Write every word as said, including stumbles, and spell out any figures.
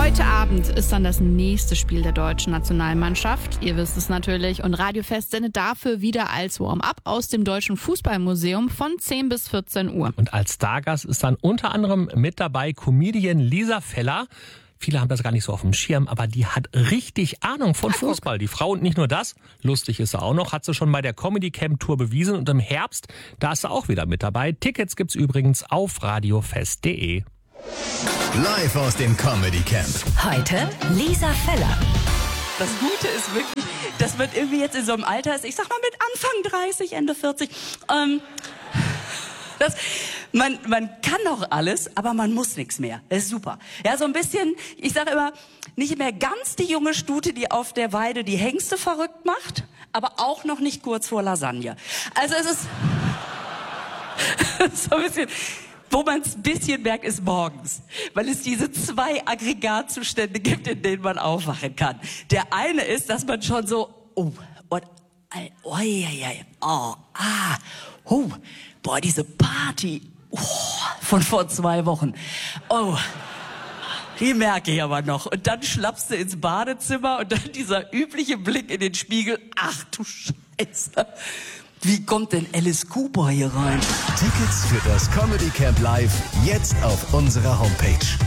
Heute Abend ist dann das nächste Spiel der deutschen Nationalmannschaft. Ihr wisst es natürlich. Und Radio Fest sendet dafür wieder als Warm-up aus dem Deutschen Fußballmuseum von zehn bis vierzehn Uhr. Und als Stargast ist dann unter anderem mit dabei Comedian Lisa Feller. Viele haben das gar nicht so auf dem Schirm, aber die hat richtig Ahnung von Fußball. Die Frau, und nicht nur das, lustig ist sie auch noch, hat sie schon bei der Comedy Camp Tour bewiesen. Und im Herbst, da ist sie auch wieder mit dabei. Tickets gibt's übrigens auf radiofest punkt de. Live aus dem Comedy Camp. Heute Lisa Feller. Das Gute ist wirklich, dass man irgendwie jetzt in so einem Alter ist, ich sag mal mit Anfang dreißig, Ende vierzig, ähm, das, man, man kann noch alles, aber man muss nichts mehr. Das ist super. Ja, so ein bisschen, ich sage immer, nicht mehr ganz die junge Stute, die auf der Weide die Hengste verrückt macht, aber auch noch nicht kurz vor Lasagne. Also es ist so ein bisschen... Wo man es ein bisschen merkt, ist morgens, weil es diese zwei Aggregatzustände gibt, in denen man aufwachen kann. Der eine ist, dass man schon so, oh, und, oh, ja, ja, oh, ah, oh, boah, diese Party oh, von vor zwei Wochen, oh, die merke ich aber noch. Und dann schlappst du ins Badezimmer und dann dieser übliche Blick in den Spiegel, ach du Scheiße. Wie kommt denn Alice Cooper hier rein? Tickets für das Comedy Camp Live jetzt auf unserer Homepage